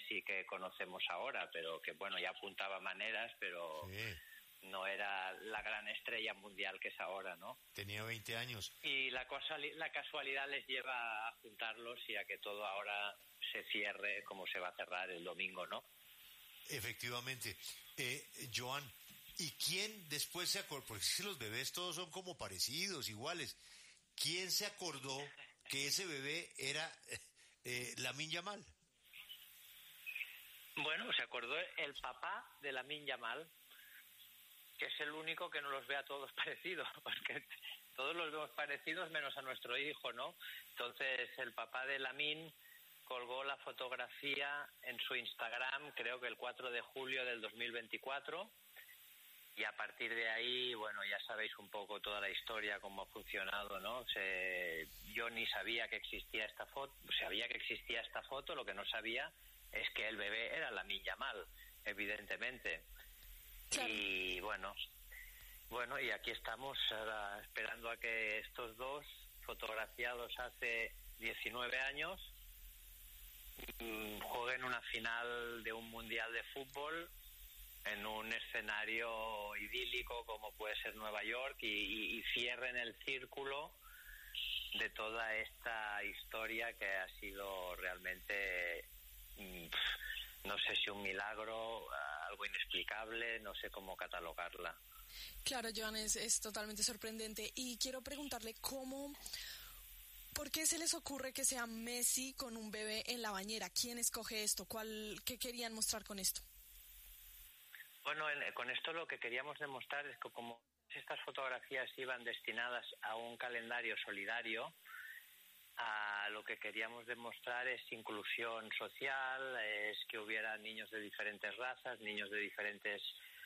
Messi que conocemos ahora, pero que bueno, ya apuntaba maneras, pero no era la gran estrella mundial que es ahora, ¿no? Tenía 20 años. Y la casualidad les lleva a juntarlos y a que todo ahora se cierre como se va a cerrar el domingo, ¿no? Efectivamente. Joan, ¿y quién después se acordó? Porque es que los bebés todos son como parecidos, iguales. ¿Quién se acordó que ese bebé era Lamine Yamal? Bueno, se acordó el papá de Lamine Yamal, que es el único que no los ve a todos parecidos, porque todos los vemos parecidos menos a nuestro hijo, ¿no? Entonces el papá de Lamine colgó la fotografía en su Instagram, creo que el 4 de julio del 2024, y a partir de ahí, bueno, ya sabéis un poco toda la historia, cómo ha funcionado, ¿no? Yo ni sabía que existía esta foto, lo que no sabía es que el bebé era Lamine Yamal, evidentemente. Claro. Y bueno, y aquí estamos ahora esperando a que estos dos, fotografiados hace 19 años, jueguen una final de un mundial de fútbol en un escenario idílico como puede ser Nueva York y cierren el círculo de toda esta historia que ha sido realmente, no sé si un milagro, algo inexplicable, no sé cómo catalogarla. Claro, Joan, es totalmente sorprendente. Y quiero preguntarle ¿por qué se les ocurre que sea Messi con un bebé en la bañera? ¿Quién escoge esto? ¿Qué querían mostrar con esto? Bueno, con esto lo que queríamos demostrar es que como estas fotografías iban destinadas a un calendario solidario, lo que queríamos demostrar es inclusión social, es que hubiera niños de diferentes razas, niños de diferentes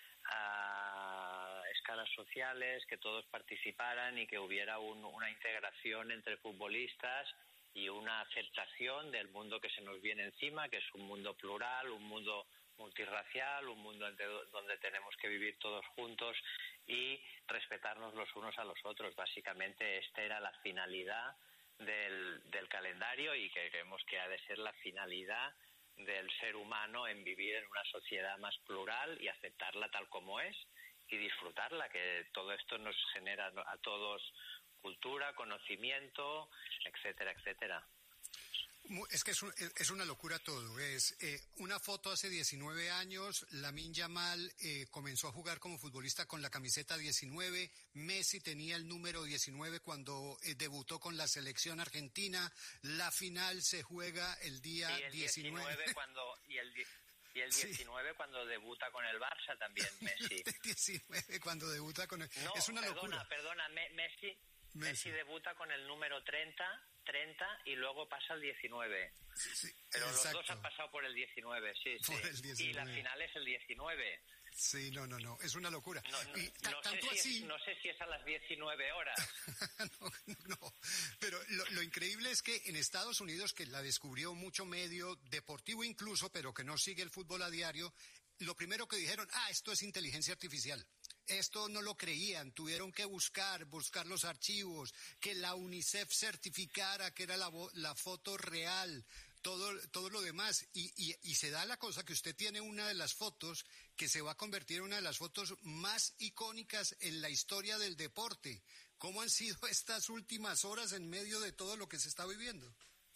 escalas sociales, que todos participaran y que hubiera una integración entre futbolistas y una aceptación del mundo que se nos viene encima, que es un mundo plural, un mundo multirracial, un mundo donde tenemos que vivir todos juntos y respetarnos los unos a los otros. Básicamente esta era la finalidad del calendario y que creemos que ha de ser la finalidad del ser humano en vivir en una sociedad más plural y aceptarla tal como es y disfrutarla, que todo esto nos genera a todos cultura, conocimiento, etcétera, etcétera. Es que es una locura todo. Es una foto hace 19 años, Lamine Yamal comenzó a jugar como futbolista con la camiseta 19, Messi tenía el número 19 cuando debutó con la selección argentina, la final se juega el día 19 y el 19 cuando debuta con el Barça también Messi. El 19 cuando debuta con el... No, es una locura. Perdona, Messi debuta con el número 30 y luego pasa al 19. Sí, pero exacto. Los dos han pasado por el 19, sí. El 19. Y la final es el 19. Sí, no, es una locura. No sé si es a las 19 horas. no, pero lo increíble es que en Estados Unidos, que la descubrió mucho medio deportivo incluso, pero que no sigue el fútbol a diario, lo primero que dijeron, esto es inteligencia artificial. Esto no lo creían, tuvieron que buscar los archivos, que la UNICEF certificara que era la foto real, todo lo demás. Y se da la cosa que usted tiene una de las fotos que se va a convertir en una de las fotos más icónicas en la historia del deporte. ¿Cómo han sido estas últimas horas en medio de todo lo que se está viviendo?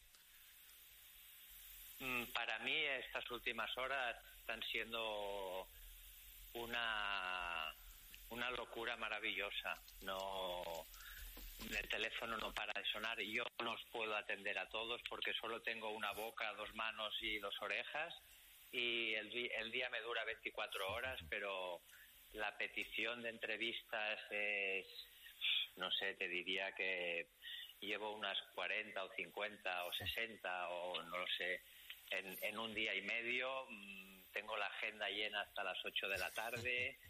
Para mí estas últimas horas están siendo una locura maravillosa. El teléfono no para de sonar. Yo no os puedo atender a todos porque solo tengo una boca, 2 manos y 2 orejas y el día me dura 24 horas, pero la petición de entrevistas es, no sé, te diría que llevo unas 40 o 50 o 60 o no lo sé, en un día y medio. Tengo la agenda llena hasta las 8 de la tarde.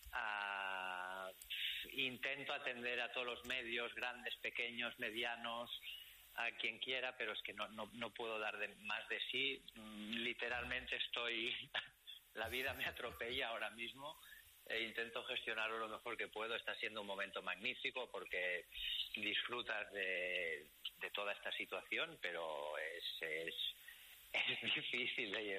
Intento atender a todos los medios, grandes, pequeños, medianos, a quien quiera, pero es que no puedo dar más de sí. Literalmente la vida me atropella ahora mismo e intento gestionarlo lo mejor que puedo. Está siendo un momento magnífico porque disfrutas de toda esta situación, pero es difícil de llevar.